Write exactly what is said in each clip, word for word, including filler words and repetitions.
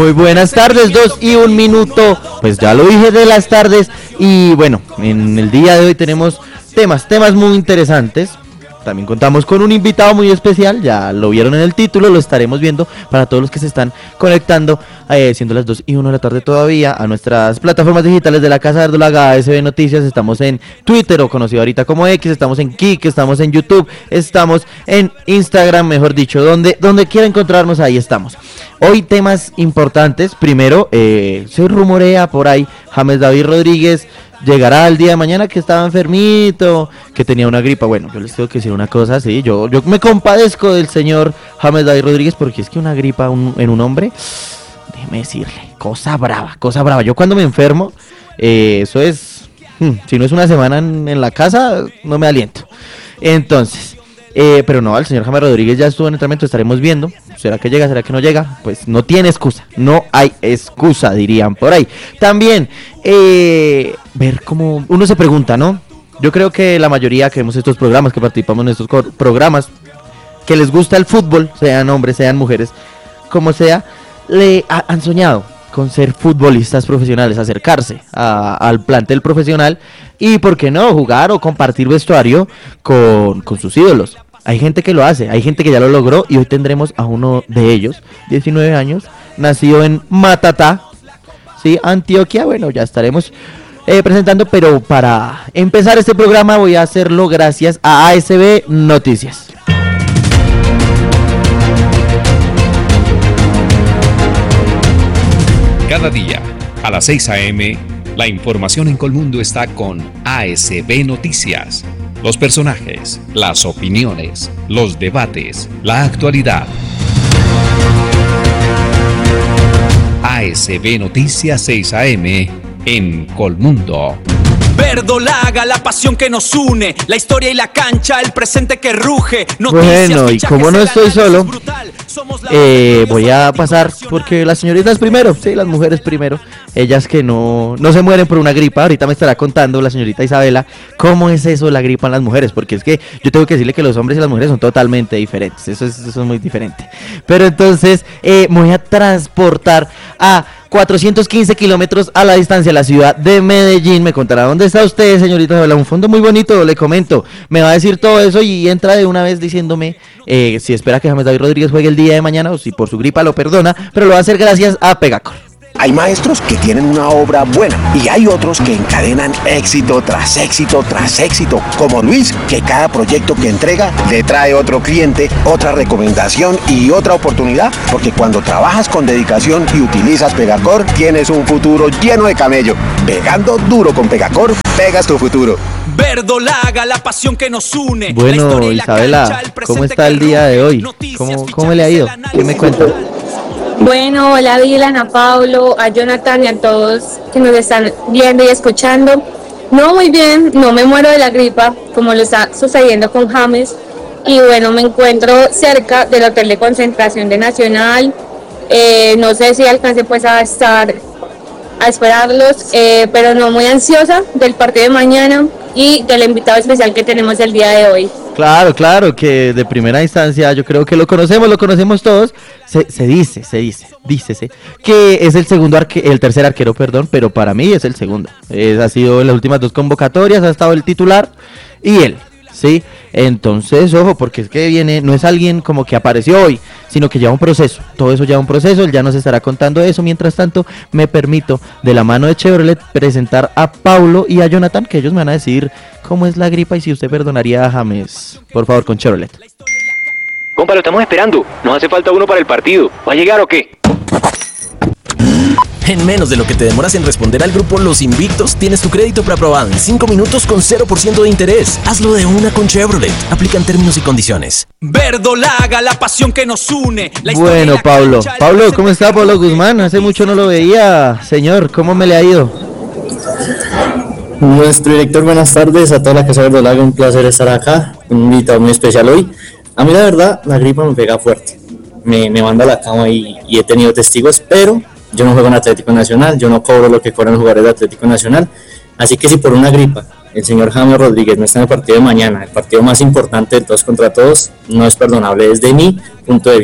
Muy buenas tardes, dos y un minuto, pues ya lo dije de las tardes. Y bueno, en el día de hoy tenemos temas, temas muy interesantes. También contamos con un invitado muy especial, ya lo vieron en el título, lo estaremos viendo para todos los que se están conectando, eh, siendo las dos y una de la tarde todavía, a nuestras plataformas digitales de la Casa Verdolaga, A S B Noticias. Estamos en Twitter, o conocido ahorita como X, estamos en Kik, estamos en YouTube, estamos en Instagram, mejor dicho, donde, donde quiera encontrarnos, ahí estamos. Hoy temas importantes. Primero, eh, se rumorea por ahí, James David Rodríguez llegará el día de mañana, que estaba enfermito, que tenía una gripa. Bueno, yo les tengo que decir una cosa, sí, yo, yo me compadezco del señor James David Rodríguez, porque es que una gripa un, en un hombre, déjeme decirle, cosa brava, cosa brava. Yo cuando me enfermo, eh, eso es, hmm, si no es una semana en, en la casa, no me aliento. Entonces, eh, pero no, el señor James Rodríguez ya estuvo en entrenamiento, estaremos viendo. ¿Será que llega? ¿Será que no llega? Pues no tiene excusa, no hay excusa, dirían por ahí. También, eh, ver cómo uno se pregunta, ¿no? Yo creo que la mayoría que vemos estos programas, que participamos en estos programas, que les gusta el fútbol, sean hombres, sean mujeres, como sea, le ha, han soñado con ser futbolistas profesionales, acercarse a, al plantel profesional y, ¿por qué no?, jugar o compartir vestuario con, con sus ídolos. Hay gente que lo hace, hay gente que ya lo logró, y hoy tendremos a uno de ellos, diecinueve años, nacido en Matatá, sí, Antioquia. Bueno, ya estaremos eh, presentando, pero para empezar este programa voy a hacerlo gracias a A S B Noticias. Cada día, a las seis a eme, la información en Colmundo está con A S B Noticias. Los personajes, las opiniones, los debates, la actualidad. A S B Noticias seis a eme en Colmundo. Verdolaga, la pasión que nos une, la historia y la cancha, el presente que ruge. Noticias, bueno, y como no estoy solo, eh, voy a pasar, porque las señoritas primero, sí, las mujeres primero, ellas que no, no se mueren por una gripa. Ahorita me estará contando la señorita Isabela cómo es eso de la gripa en las mujeres, porque es que yo tengo que decirle que los hombres y las mujeres son totalmente diferentes, eso es, eso es muy diferente. Pero entonces, eh, me voy a transportar a cuatrocientos quince kilómetros a la distancia de la ciudad de Medellín. Me contará dónde está usted, señorita Isabela. Un fondo muy bonito, le comento. Me va a decir todo eso y entra de una vez diciéndome eh, si espera que James David Rodríguez juegue el día de mañana, o si por su gripa lo perdona, pero lo va a hacer gracias a Pegacor. Hay maestros que tienen una obra buena y hay otros que encadenan éxito tras éxito tras éxito, como Luis, que cada proyecto que entrega le trae otro cliente, otra recomendación y otra oportunidad, porque cuando trabajas con dedicación y utilizas Pegacor, tienes un futuro lleno de camello. Pegando duro con Pegacor, pegas tu futuro. Verdolaga, la pasión que nos une. Bueno, Isabela, ¿cómo está el día de hoy? ¿Cómo, cómo le ha ido? ¿Qué me cuenta? Bueno, hola Dylan, a Pablo, a Jonathan y a todos que nos están viendo y escuchando. No, muy bien, no me muero de la gripa, como lo está sucediendo con James. Y bueno, me encuentro cerca del hotel de concentración de Nacional. Eh, no sé si alcance pues a estar, a esperarlos, eh, pero no, muy ansiosa del partido de mañana y del invitado especial que tenemos el día de hoy. Claro, claro, que de primera instancia yo creo que lo conocemos, lo conocemos todos. Se, se dice, se dice, dícese que es el segundo arque, el tercer arquero, perdón, pero para mí es el segundo. Es, ha sido en las últimas dos convocatorias, ha estado el titular y él, ¿sí? Entonces, ojo, porque es que viene, no es alguien como que apareció hoy, sino que lleva un proceso. Todo eso lleva un proceso, él ya nos estará contando eso. Mientras tanto, me permito, de la mano de Chevrolet, presentar a Paulo y a Jonathan, que ellos me van a decir cómo es la gripa y si usted perdonaría a James. Por favor, con Chevrolet. Compa, lo estamos esperando. Nos hace falta uno para el partido. ¿Va a llegar o qué? En menos de lo que te demoras en responder al grupo Los Invictos, tienes tu crédito preaprobado en cinco minutos con cero por ciento de interés. Hazlo de una con Chevrolet. Aplican términos y condiciones. Verdolaga, la pasión que nos une. Bueno, Pablo. Pablo, ¿cómo está Pablo Guzmán? Hace mucho no lo veía. Señor, ¿cómo me le ha ido? Nuestro director, buenas tardes a toda la Casa Verdolaga. Un placer estar acá. Un invitado muy especial hoy. A mí la verdad, la gripa me pega fuerte. Me, me manda a la cama y, y he tenido testigos, pero yo no juego en Atlético Nacional, yo no cobro lo que cobran los jugadores de Atlético Nacional, así que si por una gripa el señor James Rodríguez no está en el partido de mañana, el partido más importante de todos contra todos, no es perdonable desde mi punto de vista.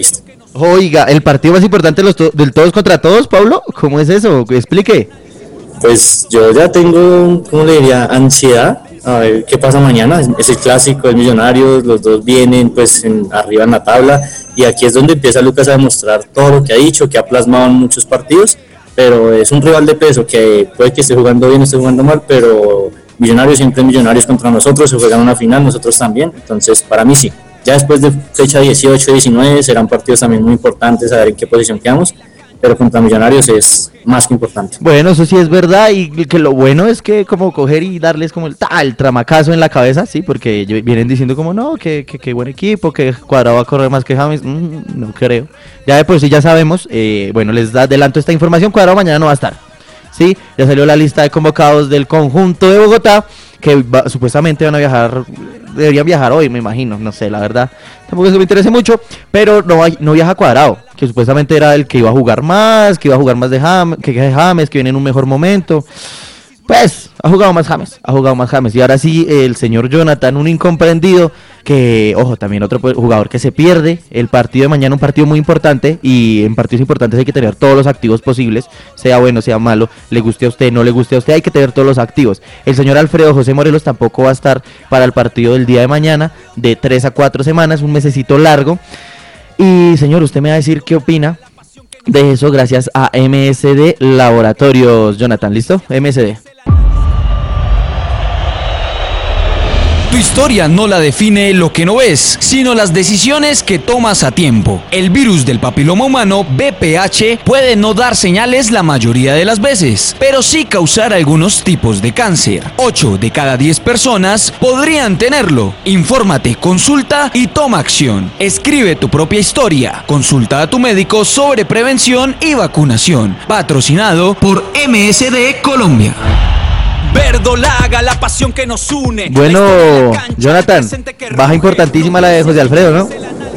Oiga, ¿el partido más importante de los to- del todos contra todos, Pablo? ¿Cómo es eso? Explique. Pues yo ya tengo, ¿cómo le diría? Ansiedad. A ver qué pasa mañana. Es el clásico, el Millonarios, los dos vienen pues en, arriba en la tabla. Y aquí es donde empieza Lucas a demostrar todo lo que ha dicho, que ha plasmado en muchos partidos. Pero es un rival de peso que puede que esté jugando bien o esté jugando mal, pero Millonarios siempre Millonarios contra nosotros, se juegan una final, nosotros también. Entonces, para mí sí. Ya después de fecha dieciocho, diecinueve serán partidos también muy importantes, a ver en qué posición quedamos, pero contra Millonarios es más que importante. Bueno, eso sí es verdad, y que lo bueno es que como coger y darles como el tal tramacazo en la cabeza, sí, porque vienen diciendo como no, que, que, que buen equipo, que Cuadrado va a correr más que James, mm, no creo. Ya de por sí ya sabemos, eh, bueno, les adelanto esta información, Cuadrado mañana no va a estar, sí, ya salió la lista de convocados del conjunto de Bogotá, que va, supuestamente van a viajar, deberían viajar hoy, me imagino, no sé, la verdad, tampoco es que me interese mucho, pero no, no viaja Cuadrado, que supuestamente era el que iba a jugar más, que iba a jugar más de James, que, que James, que viene en un mejor momento. Pues, ha jugado más James, ha jugado más James. Y ahora sí, el señor Jonathan, un incomprendido, que, ojo, también otro jugador que se pierde el partido de mañana, un partido muy importante, y en partidos importantes hay que tener todos los activos posibles, sea bueno, sea malo, le guste a usted, no le guste a usted, hay que tener todos los activos. El señor Alfredo José Morelos tampoco va a estar para el partido del día de mañana, de tres a cuatro semanas, un mesecito largo. Y señor, usted me va a decir qué opina de eso gracias a M S D Laboratorios. Jonathan, ¿listo? M S D. Tu historia no la define lo que no ves, sino las decisiones que tomas a tiempo. El virus del papiloma humano, V P H, puede no dar señales la mayoría de las veces, pero sí causar algunos tipos de cáncer. ocho de cada diez personas podrían tenerlo. Infórmate, consulta y toma acción. Escribe tu propia historia. Consulta a tu médico sobre prevención y vacunación. Patrocinado por M S D Colombia. Verdolaga, la pasión que nos une. Bueno, Jonathan, baja importantísima la de José Alfredo, ¿no?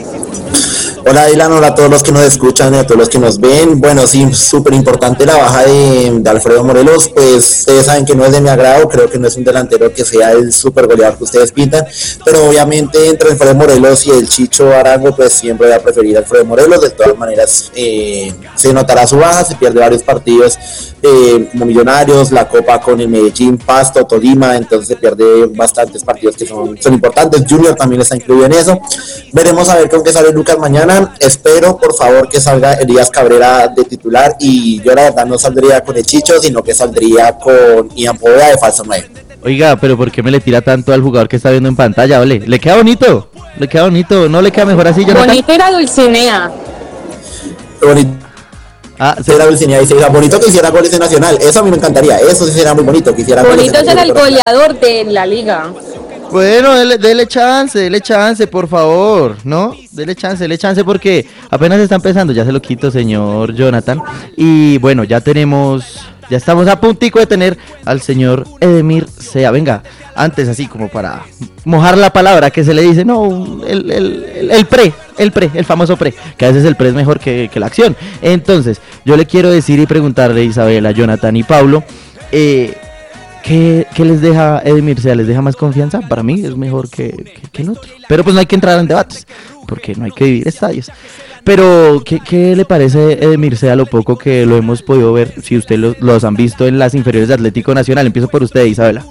Hola Dylan, hola a todos los que nos escuchan y a todos los que nos ven. Bueno, sí, súper importante la baja de, de Alfredo Morelos. Pues ustedes saben que no es de mi agrado, creo que no es un delantero que sea el súper goleador que ustedes pintan, pero obviamente entre Alfredo Morelos y el Chicho Arango, pues siempre voy a preferir a Alfredo Morelos. De todas maneras, eh, se notará su baja, se pierde varios partidos eh, como Millonarios, la Copa con el Medellín, Pasto, Tolima, entonces se pierde bastantes partidos que son, son importantes. Junior también está incluido en eso. Veremos a ver con qué sale Lucas mañana. Espero por favor que salga Elías Cabrera de titular, y yo la verdad no saldría con el Chicho, sino que saldría con Ian Poveda de falso nueve. Oiga, pero ¿por qué me le tira tanto al jugador que está viendo en pantalla? Ole, le queda bonito, le queda bonito, no le queda mejor así, Jonathan. Bonito era Dulcinea. Bonito. Ah, se... era Dulcinea y se era bonito que hiciera goles en Nacional, eso a mí me encantaría, eso sí sería muy bonito, que hiciera bonito goles en será el goleador de la liga. Bueno, dele, dele chance, dele chance, por favor, ¿no? Dele chance, dele chance porque apenas está empezando, ya se lo quito, señor Jonathan. Y bueno, ya tenemos, ya estamos a puntico de tener al señor Edemir Sea. Venga, antes así como para mojar la palabra que se le dice, no, el, el, el, el pre, el pre, el famoso pre, que a veces el pre es mejor que, que la acción. Entonces, yo le quiero decir y preguntarle a Isabela, Jonathan y Pablo, eh... ¿Qué, ¿Qué les deja Edemir Sea? ¿Les deja más confianza? Para mí es mejor que, que, que el otro. Pero pues no hay que entrar en debates, porque no hay que vivir estadios. Pero, ¿qué, qué le parece Edemir Sea lo poco que lo hemos podido ver? Si ustedes los, los han visto en las inferiores de Atlético Nacional. Empiezo por usted, Isabela.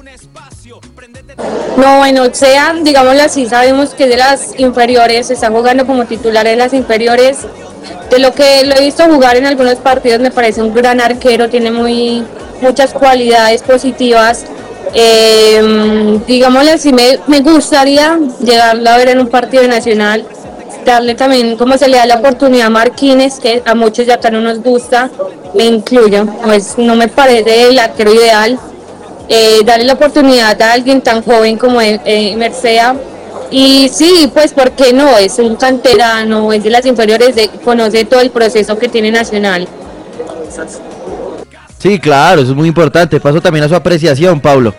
No, bueno, Sea, digámoslo así, sabemos que de las inferiores, está jugando como titular en las inferiores. De lo que lo he visto jugar en algunos partidos, me parece un gran arquero, tiene muy muchas cualidades positivas. Eh, digámosle así, me, me gustaría llegarlo a ver en un partido nacional, darle también como se le da la oportunidad a Marquines, que a muchos ya acá no nos gusta, me incluyo, pues no me parece el arquero ideal. Eh, darle la oportunidad a alguien tan joven como Edemir Sea. Y sí, pues, ¿por qué no? Es un canterano, es de las inferiores, de, conoce todo el proceso que tiene Nacional. Sí, claro, eso es muy importante. Paso también a su apreciación, Pablo.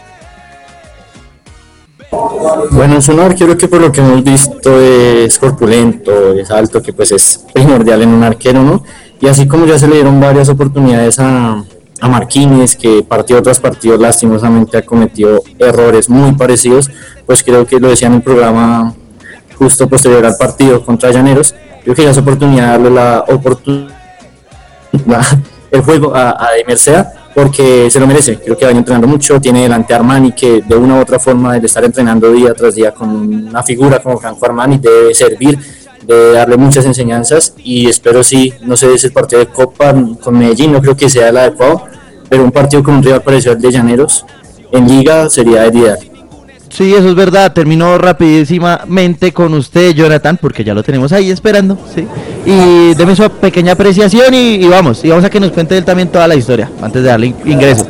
Bueno, es un arquero que por lo que hemos visto es corpulento, es alto, que pues es primordial en un arquero, ¿no? Y así como ya se le dieron varias oportunidades a, a Marquines, que partido tras partido lastimosamente ha cometido errores muy parecidos, pues creo que lo decía en el programa justo posterior al partido contra Llaneros. Creo que ya es oportunidad de darle la oportunidad, el juego a, a Emer Sea, porque se lo merece. Creo que va entrenando mucho, tiene delante a Armani, que de una u otra forma, el estar entrenando día tras día con una figura como Franco Armani, debe servir, de darle muchas enseñanzas, y espero sí, no sé, ese partido de Copa con Medellín no creo que sea el adecuado, pero un partido con un rival parecido al de Llaneros en Liga sería el ideal. Sí, eso es verdad. Terminó rapidísimamente con usted, Jonathan, porque ya lo tenemos ahí esperando, ¿sí? Y deme su pequeña apreciación y, y vamos, y vamos a que nos cuente él también toda la historia, antes de darle ingreso.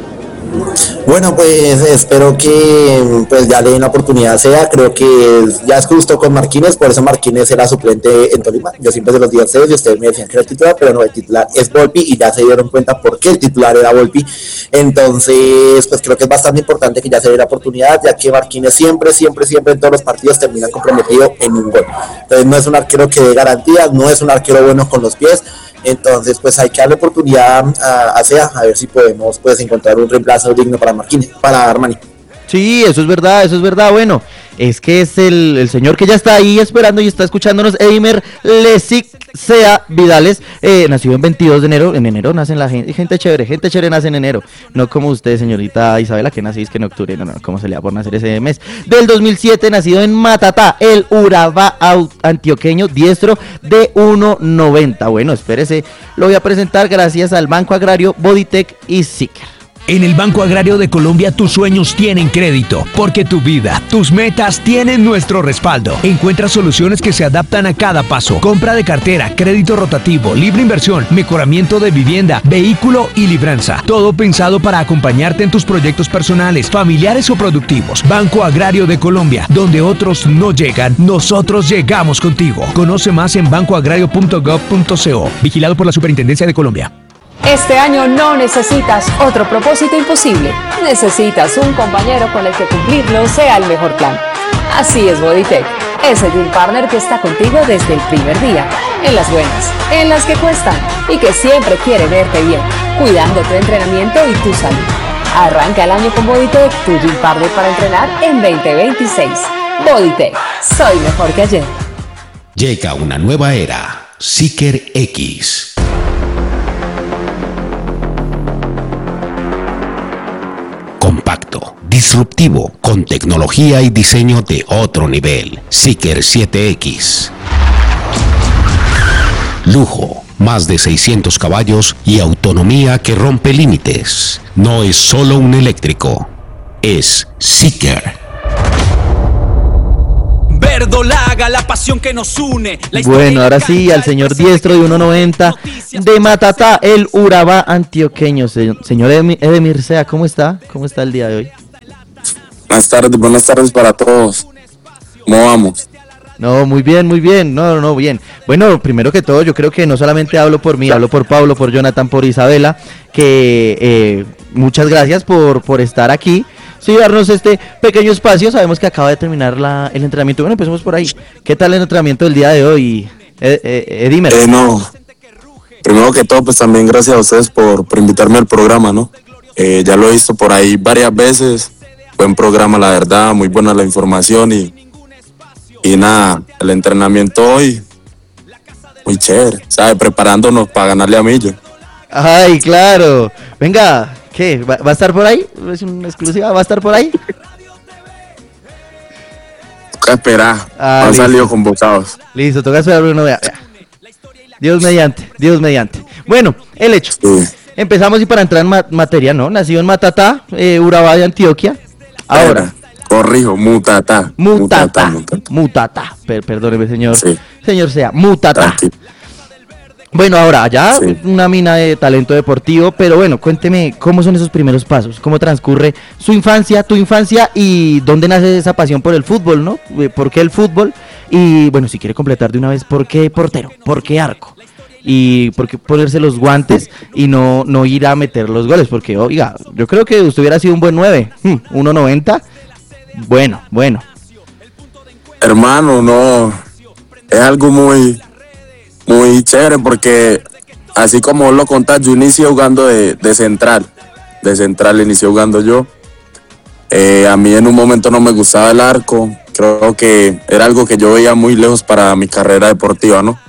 Bueno, pues espero que pues ya le den la oportunidad sea, creo que ya es justo con Marquínez, por eso Marquínez era suplente en Tolima. Yo siempre se los dije a ustedes y ustedes me decían que era el titular, pero no, el titular es Volpi y ya se dieron cuenta por qué el titular era Volpi. Entonces, pues creo que es bastante importante que ya se dé la oportunidad, ya que Marquínez siempre, siempre, siempre en todos los partidos termina comprometido en un gol. Entonces no es un arquero que dé garantías, no es un arquero bueno con los pies. Entonces, pues hay que darle oportunidad a, a Sea, a ver si podemos pues encontrar un reemplazo digno para Marquínez, para Armani. Sí, eso es verdad, eso es verdad. Bueno, es que es el, el señor que ya está ahí esperando y está escuchándonos, Eimer Lesic Sea Vidales, eh, nació en veintidós de enero, en enero nacen la gente, gente chévere, gente chévere nace en enero, no como usted, señorita Isabela, que nací es que en octubre, no, no, cómo se le da por nacer ese mes, del dos mil siete, nacido en Matatá, el Urabá antioqueño, diestro de uno noventa. Bueno, espérese, lo voy a presentar gracias al Banco Agrario, Bodytech y Sicker. En el Banco Agrario de Colombia tus sueños tienen crédito, porque tu vida, tus metas tienen nuestro respaldo. Encuentra soluciones que se adaptan a cada paso. Compra de cartera, crédito rotativo, libre inversión, mejoramiento de vivienda, vehículo y libranza. Todo pensado para acompañarte en tus proyectos personales, familiares o productivos. Banco Agrario de Colombia, donde otros no llegan, nosotros llegamos contigo. Conoce más en banco agrario punto gov punto co. Vigilado por la Superintendencia de Colombia. Este año no necesitas otro propósito imposible. Necesitas un compañero con el que cumplirlo sea el mejor plan. Así es Bodytech, ese Gym Partner que está contigo desde el primer día. En las buenas, en las que cuestan y que siempre quiere verte bien, cuidando tu entrenamiento y tu salud. Arranca el año con Bodytech, tu Gym Partner para entrenar en veinte veintiséis. Bodytech, soy mejor que ayer. Llega una nueva era, Sicker X. Compacto, disruptivo, con tecnología y diseño de otro nivel. Sicker siete X. Lujo, más de seiscientos caballos y autonomía que rompe límites. No es solo un eléctrico, es Sicker. Verdolaga, la pasión que nos une. Bueno, ahora sí, al señor diestro de uno noventa de Matatá, el Urabá antioqueño. Se, señor Edemir Sea, ¿cómo está? ¿Cómo está el día de hoy? Buenas tardes, buenas tardes para todos. ¿Cómo vamos? No, muy bien, muy bien, no, no, bien. Bueno, primero que todo, yo creo que no solamente hablo por mí, hablo por Pablo, por Jonathan, por Isabela, que eh, muchas gracias por, por estar aquí. Sí, darnos este pequeño espacio. Sabemos que acaba de terminar la, el entrenamiento. Bueno, empecemos por ahí. ¿Qué tal el entrenamiento del día de hoy, Ed, Ed, Edimer? Eh, no, primero que todo, pues también gracias a ustedes por, por invitarme al programa, ¿no? Eh, ya lo he visto por ahí varias veces. Buen programa, la verdad, muy buena la información y, y nada, el entrenamiento hoy, muy chévere, ¿sabes? Preparándonos para ganarle a Millo. Ay, claro. Venga. ¿Qué? ¿Va, ¿Va a estar por ahí? ¿Es una exclusiva? ¿Va a estar por ahí? Toca esperar. Ah, han salido convocados. Listo, toca esperar uno vea. Dios mediante, Dios mediante. Bueno, el hecho. Sí. Empezamos y para entrar en ma- materia, ¿no? Nacido en Matatá, eh, Urabá de Antioquia. Ahora. Corrijo, Mutatá. Mutatá. Mutatá. Mutatá. Per- perdóneme, señor. Sí. Señor Sea, Mutatá. Tranquilo. Bueno, ahora ya sí. Una mina de talento deportivo, pero bueno, cuénteme cómo son esos primeros pasos, cómo transcurre su infancia, tu infancia y dónde nace esa pasión por el fútbol, ¿no? ¿Por qué el fútbol? Y bueno, si quiere completar de una vez, ¿por qué portero? ¿Por qué arco? Y por qué ponerse los guantes y no, no ir a meter los goles, porque oiga, yo creo que usted hubiera sido un buen nueve, uno noventa, bueno, bueno. Hermano, no, es algo muy... muy chévere porque así como vos lo contás, yo inicié jugando de, de central, de central inicié jugando yo Eh, a mí en un momento no me gustaba el arco, creo que era algo que yo veía muy lejos para mi carrera deportiva, ¿no?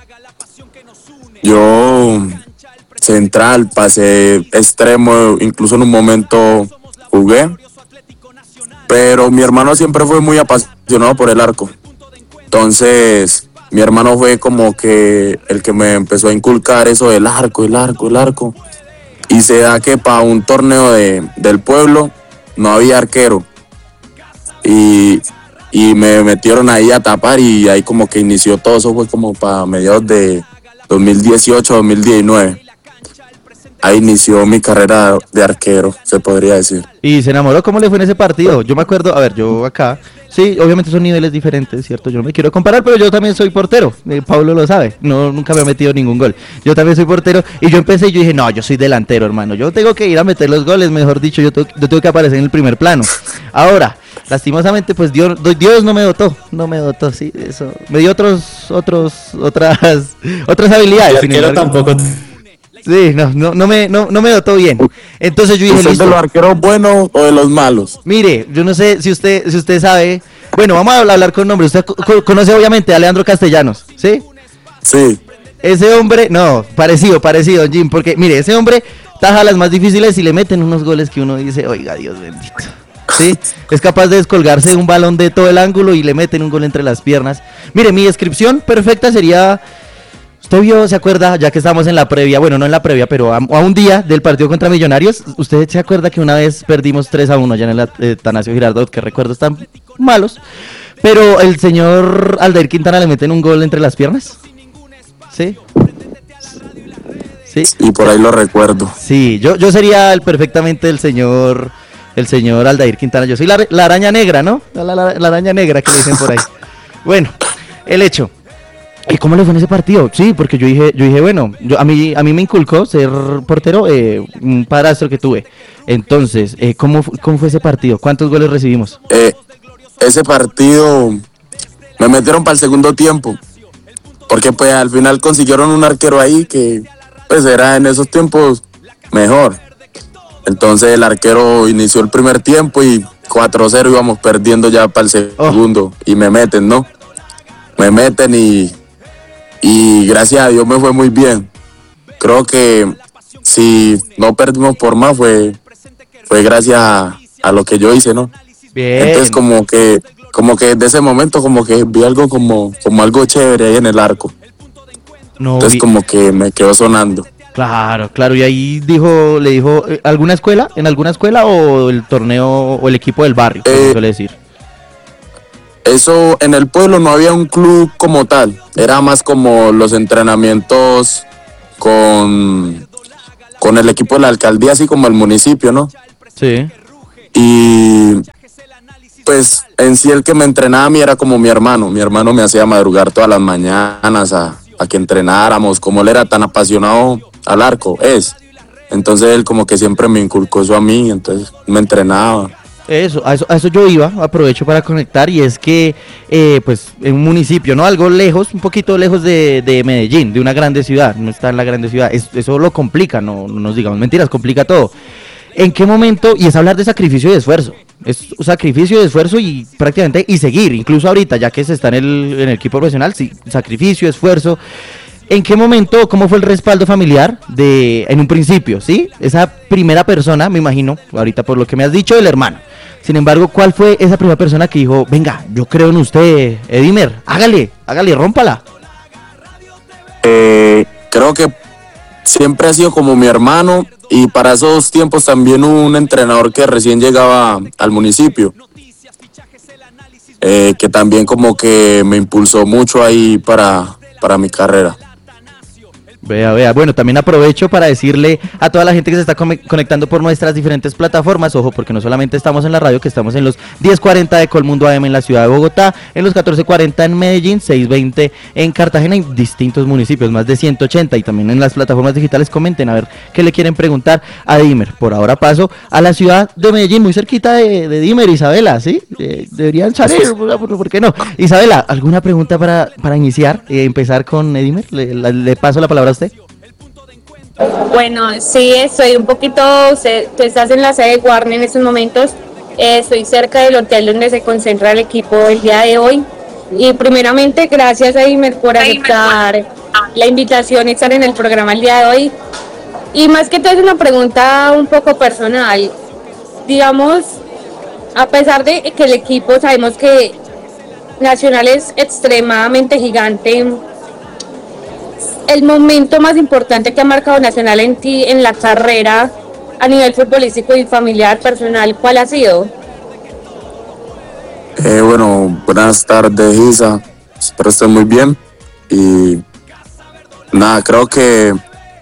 Yo central, pasé extremo, incluso en un momento jugué, pero mi hermano siempre fue muy apasionado por el arco. Entonces, mi hermano fue como que el que me empezó a inculcar eso del arco, el arco, el arco. Y se da que para un torneo de, del pueblo no había arquero. Y, y me metieron ahí a tapar y ahí como que inició todo. Eso fue como para mediados de dos mil dieciocho, dos mil diecinueve. Ahí inició mi carrera de arquero, se podría decir. ¿Y se enamoró? ¿Cómo le fue en ese partido? Yo me acuerdo, a ver, yo acá, sí, obviamente son niveles diferentes, ¿cierto? Yo no me quiero comparar, pero yo también soy portero. Eh, Pablo lo sabe, no, nunca me he metido ningún gol. Yo también soy portero y yo empecé y yo dije, no, yo soy delantero, hermano. Yo tengo que ir a meter los goles, mejor dicho, yo tengo, yo tengo que aparecer en el primer plano. Ahora, lastimosamente, pues Dios, Dios no me dotó, no me dotó, sí, eso. Me dio otros, otros, otras, otras habilidades. El arquero tampoco... Sí, no, no, no me, no, no me dotó bien. Entonces yo dije, ¿usted listo. de los arqueros buenos o de los malos? Mire, yo no sé si usted, si usted sabe. Bueno, vamos a hablar con nombres. Usted co- conoce obviamente a Leandro Castellanos, ¿sí? Sí. Ese hombre, no, parecido, parecido, Jim, porque mire, ese hombre taja las más difíciles y le meten unos goles que uno dice, oiga, Dios bendito. Sí, es capaz de descolgarse de un balón de todo el ángulo y le meten un gol entre las piernas. Mire, mi descripción perfecta sería... ¿Usted vio, se acuerda, ya que estamos en la previa, bueno, no en la previa, pero a, a un día del partido contra Millonarios, usted se acuerda que una vez perdimos tres a uno allá en el eh, Atanasio Girardot, que recuerdos tan malos, pero el señor Aldair Quintana le meten un gol entre las piernas? ¿Sí? ¿Sí? Y por ahí lo recuerdo. Sí, yo, yo sería el perfectamente el señor, el señor Aldair Quintana, yo soy la, la araña negra, ¿no? La, la, la, la araña negra que le dicen por ahí. Bueno, el hecho... ¿Y cómo le fue en ese partido? Sí, porque yo dije, yo dije, bueno, yo, a mí a mí me inculcó ser portero, eh, un padrastro que tuve. Entonces, eh, ¿cómo, ¿cómo fue ese partido? ¿Cuántos goles recibimos? Eh, ese partido me metieron para el segundo tiempo, porque pues al final consiguieron un arquero ahí que pues era en esos tiempos mejor. Entonces el arquero inició el primer tiempo y cuatro cero íbamos perdiendo ya para el segundo. Oh. Y me meten, ¿no? Me meten y... Y gracias a Dios me fue muy bien. Creo que si no perdimos por más fue, fue gracias a, a lo que yo hice, ¿no? Bien. Entonces como que, como que desde ese momento como que vi algo como, como algo chévere ahí en el arco. No, Entonces vi... como que me quedó sonando. Claro, claro, y ahí dijo, le dijo, ¿alguna escuela? ¿En alguna escuela o el torneo o el equipo del barrio? Eh, suele decir. Eso, en el pueblo no había un club como tal, era más como los entrenamientos con, con el equipo de la alcaldía, así como el municipio, ¿no? Sí. Y pues en sí el que me entrenaba a mí era como mi hermano, mi hermano me hacía madrugar todas las mañanas a, a que entrenáramos, como él era tan apasionado al arco, es. Entonces él como que siempre me inculcó eso a mí, entonces me entrenaba. Eso, a eso, a eso yo iba, aprovecho para conectar, y es que, eh, pues, en un municipio, ¿no? Algo lejos, un poquito lejos de, de Medellín, de una grande ciudad, no está en la grande ciudad, es, eso lo complica, no, no nos digamos mentiras, complica todo. ¿En qué momento? Y es hablar de sacrificio y de esfuerzo, es sacrificio y esfuerzo y prácticamente, y seguir, incluso ahorita, ya que se está en el, en el equipo profesional, sí, sacrificio, esfuerzo. ¿En qué momento, cómo fue el respaldo familiar de, en un principio, sí? Esa primera persona, me imagino, ahorita por lo que me has dicho, el hermano. Sin embargo, ¿cuál fue esa primera persona que dijo, venga, yo creo en usted, Edimer, hágale, hágale, rómpala? Eh, creo que siempre ha sido como mi hermano, y para esos tiempos también un entrenador que recién llegaba al municipio, eh, que también como que me impulsó mucho ahí para, para mi carrera. Vea, vea, bueno, también aprovecho para decirle a toda la gente que se está conectando por nuestras diferentes plataformas, ojo, porque no solamente estamos en la radio, que estamos en los diez cuarenta de Colmundo A M en la ciudad de Bogotá, en los catorce cuarenta en Medellín, seiscientos veinte en Cartagena y distintos municipios, más de ciento ochenta, y también en las plataformas digitales. Comenten a ver qué le quieren preguntar a Dimer. Por ahora paso a la ciudad de Medellín, muy cerquita de, de Dimer, Isabela, ¿sí? Eh, deberían salir, ¿por qué no? Isabela, ¿alguna pregunta para, para iniciar, eh, empezar con Edimer? Le, le, le paso la palabra a usted. Bueno, sí, estoy un poquito, usted, tú estás en la sede de Warner en estos momentos, Eh, estoy cerca del hotel donde se concentra el equipo el día de hoy. Y primeramente, gracias a Imer por aceptar la invitación y estar en el programa el día de hoy. Y más que todo es una pregunta un poco personal. Digamos, a pesar de que el equipo, sabemos que Nacional es extremadamente gigante, el momento más importante que ha marcado Nacional en ti, en la carrera, a nivel futbolístico y familiar, personal, ¿cuál ha sido? Eh, bueno, buenas tardes, Isa. Espero estén muy bien. Y nada, creo que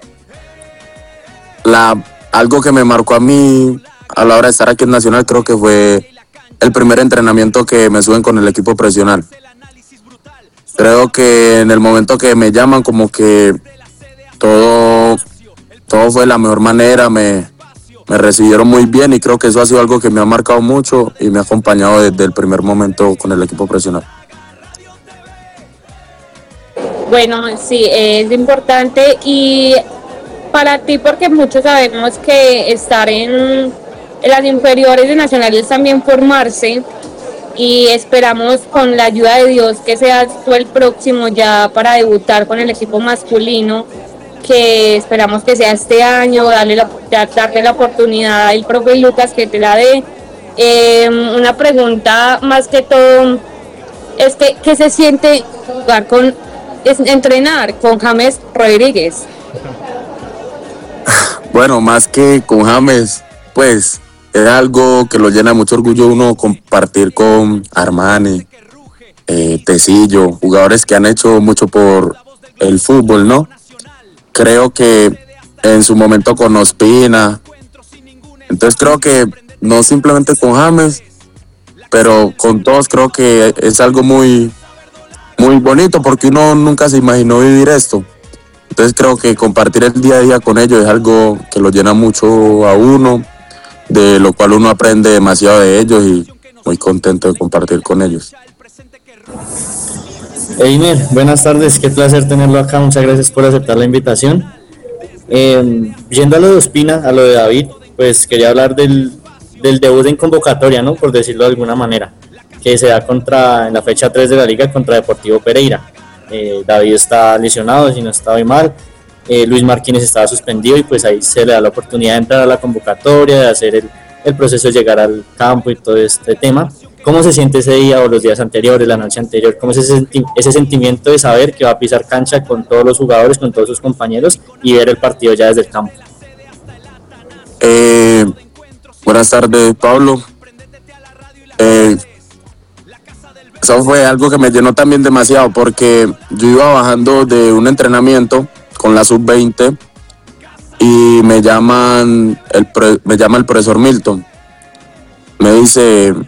la, algo que me marcó a mí a la hora de estar aquí en Nacional, creo que fue el primer entrenamiento que me suben con el equipo profesional. Creo que en el momento que me llaman, como que todo, todo fue de la mejor manera, me, me recibieron muy bien y creo que eso ha sido algo que me ha marcado mucho y me ha acompañado desde el primer momento con el equipo profesional. Bueno, sí, es importante y para ti, porque muchos sabemos que estar en, en las inferiores de Nacional es también formarse y esperamos con la ayuda de Dios que seas tú el próximo ya para debutar con el equipo masculino, que esperamos que sea este año, darle la, darle la oportunidad al profe Lucas que te la dé. Eh, una pregunta más que todo es que ¿qué se siente jugar con, es, entrenar con James Rodríguez? Bueno, más que con James, pues es algo que lo llena de mucho orgullo uno compartir con Armani, eh, Tecillo, jugadores que han hecho mucho por el fútbol, ¿no? Creo que en su momento con Ospina, entonces creo que no simplemente con James, pero con todos creo que es algo muy, muy bonito porque uno nunca se imaginó vivir esto. Entonces creo que compartir el día a día con ellos es algo que lo llena mucho a uno, de lo cual uno aprende demasiado de ellos y muy contento de compartir con ellos. Eimer, buenas tardes, qué placer tenerlo acá, muchas gracias por aceptar la invitación. Eh, yendo a lo de Ospina, a lo de David, pues quería hablar del, del debut en convocatoria, ¿no? Por decirlo de alguna manera, que se da contra, en la fecha tres de la liga contra Deportivo Pereira. Eh, David está lesionado, si no está muy mal, eh, Luis Martínez estaba suspendido y pues ahí se le da la oportunidad de entrar a la convocatoria, de hacer el, el proceso de llegar al campo y todo este tema. ¿Cómo se siente ese día o los días anteriores, la noche anterior? ¿Cómo es ese, senti- ese sentimiento de saber que va a pisar cancha con todos los jugadores, con todos sus compañeros y ver el partido ya desde el campo? Eh, buenas tardes, Pablo. Eh, eso fue algo que me llenó también demasiado porque yo iba bajando de un entrenamiento con la sub veinte y me llaman el pre- me llama el profesor Milton. Me dice,